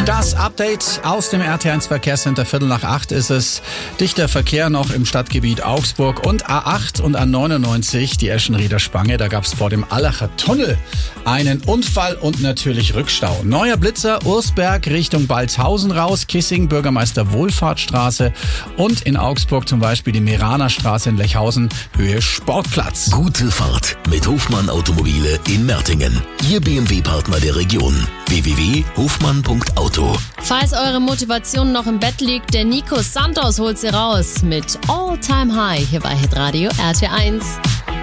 Das Update aus dem RT1 Verkehrscenter, 7:45 ist es. Dichter Verkehr noch im Stadtgebiet Augsburg und A8 und A99, die Eschenrieder Spange. Da gab es vor dem Allacher Tunnel einen Unfall und natürlich Rückstau. Neuer Blitzer, Ursberg Richtung Balzhausen raus, Kissing, Bürgermeister Wohlfahrtstraße und in Augsburg zum Beispiel die Meraner Straße in Lechhausen, Höhe Sportplatz. Gute Fahrt mit Hofmann Automobile in Mertingen. Ihr BMW-Partner der Region. www.hofmann.auto. Falls eure Motivation noch im Bett liegt, der Nico Santos holt sie raus mit All Time High hier bei Hitradio RT1.